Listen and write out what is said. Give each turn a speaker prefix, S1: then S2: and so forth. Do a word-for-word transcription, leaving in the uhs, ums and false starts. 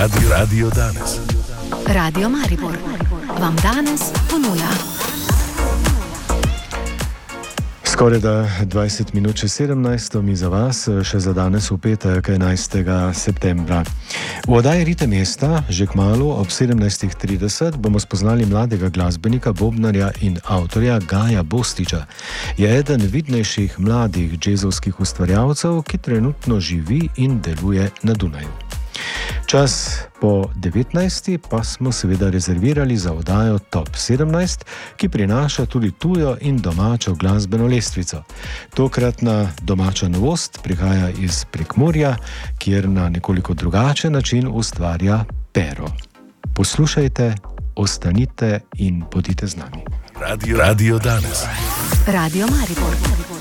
S1: Radio, Radio danes.
S2: Radio Maribor vam danes ponuja.
S3: Skoraj da dvajset minut čez sedemnajsto mi za vas, še za danes v petek, enajstega septembra. V oddaji Ritem mesta, že kmalu ob sedemnajstih trideset, bomo spoznali mladega glasbenika, bobnarja in avtorja Gaja Bostiča. Je eden vidnejših mladih džezovskih ustvarjalcev, ki trenutno živi in deluje na Dunaju. Čas po devetnajsti pa smo seveda rezervirali za oddajo Top sedemnajst, ki prinaša tudi tujo in domačo glasbeno lestvico. Tokratna domača novost prihaja iz Prekmurja, kjer na nekoliko drugačen način ustvarja pero. Poslušajte, ostanite in bodite z nami.
S1: Radio, Radio danes.
S2: Radio Maribor.